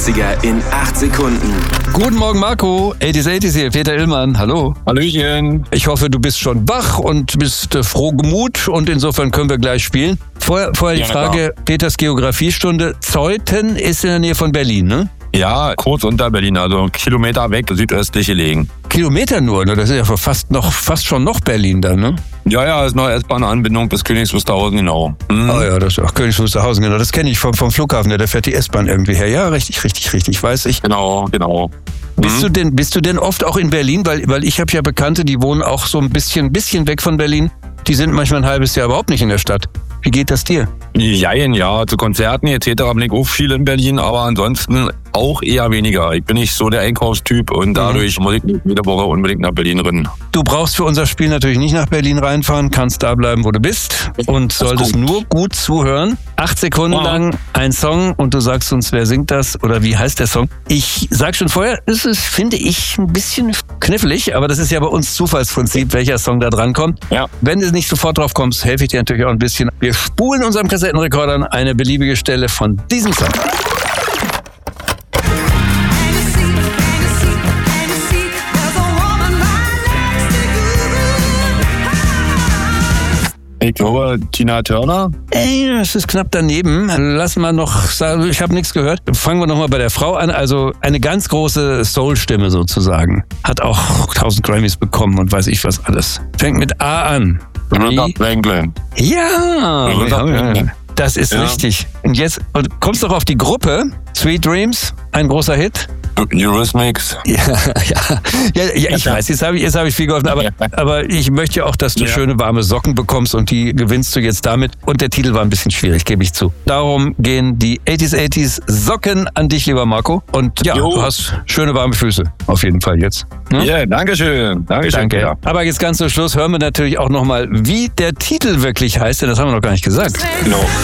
80er in 8 Sekunden. Guten Morgen, Marco. 80s hier, Peter Illmann. Hallo. Hallöchen. Ich hoffe, du bist schon wach und bist frohgemut und insofern können wir gleich spielen. Vorher die Frage, klar. Peters Geografiestunde. Zeuthen ist in der Nähe von Berlin, ne? Ja, kurz unter Berlin, also Kilometer weg, südöstlich gelegen. Kilometer nur, ne? Das ist ja fast schon noch Berlin dann, ne? Ja, ist noch S-Bahn-Anbindung bis Königs Wusterhausen, genau. Oh ja, das ist Königs Wusterhausen, genau. Das kenne ich vom Flughafen, da fährt die S-Bahn irgendwie her. Ja, richtig, weiß ich. Genau. Bist du denn oft auch in Berlin? Weil ich habe ja Bekannte, die wohnen auch so ein bisschen weg von Berlin. Die sind manchmal ein halbes Jahr überhaupt nicht in der Stadt. Wie geht das dir? Ja, zu Konzerten etc. bin ich auch viel in Berlin, aber ansonsten auch eher weniger. Ich bin nicht so der Einkaufstyp und dadurch muss ich nicht jede Woche unbedingt nach Berlin rennen. Du brauchst für unser Spiel natürlich nicht nach Berlin reinfahren, kannst da bleiben, wo du bist und solltest nur gut zuhören. 8 Sekunden lang ein Song und du sagst uns, wer singt das oder wie heißt der Song. Ich sag schon vorher, es ist, finde ich, ein bisschen knifflig, aber das ist ja bei uns Zufallsprinzip, welcher Song da dran kommt. Ja. Wenn du nicht sofort drauf kommst, helfe ich dir natürlich auch ein bisschen. Wir spulen unserem Kassettenrekorder an eine beliebige Stelle von diesem Song. Ich glaube, Tina Turner. Das ist knapp daneben. Lass mal noch sagen, ich habe nichts gehört. Fangen wir nochmal bei der Frau an. Also eine ganz große Soul-Stimme sozusagen. Hat auch 1000 Grammys bekommen und weiß ich was alles. Fängt mit A an. Aretha Franklin. Ja. Das ist richtig. Und jetzt kommst du doch auf die Gruppe. Sweet Dreams, ein großer Hit. Eurythmics. Ja, ich weiß, jetzt habe ich viel geholfen, aber ich möchte ja auch, dass du schöne warme Socken bekommst und die gewinnst du jetzt damit. Und der Titel war ein bisschen schwierig, gebe ich zu. Darum gehen die 80s Socken an dich, lieber Marco. Und du hast schöne warme Füße, auf jeden Fall jetzt. Ja, dankeschön. Danke. Ja. Aber jetzt ganz zum Schluss hören wir natürlich auch nochmal, wie der Titel wirklich heißt, denn das haben wir noch gar nicht gesagt. Genau.